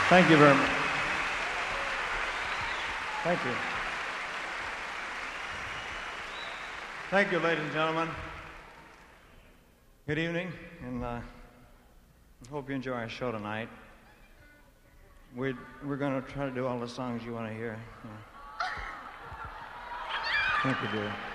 Thank you very much. Thank you. Thank you, ladies and gentlemen. Good evening, and I hope you enjoy our show tonight. We're going to try to do all the songs you want to hear. Thank you, dear.